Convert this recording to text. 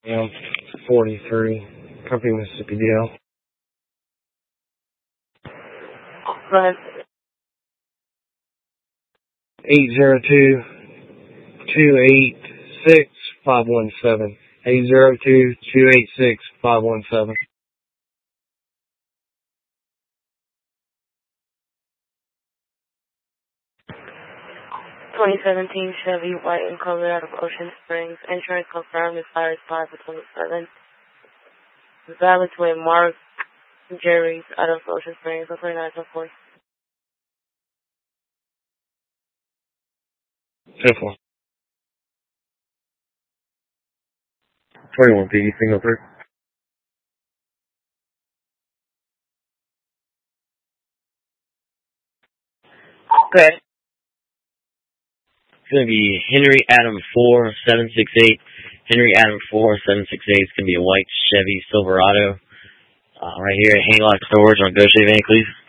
Yeah, 43, Company Mississippi DL. Go ahead. 802-286-517. 802-286-517. 2017 Chevy white and color out of Ocean Springs. Insurance confirmed. Expires 5/27. Valid to Mark Jerry's out of Ocean Springs. 2904. 10-4. 21 PD, single through. Okay. It's going to be Henry Adam 4768. Henry Adam 4768 is going to be a white Chevy Silverado. Right here at Hanlock Storage on Goshen Van Cleef.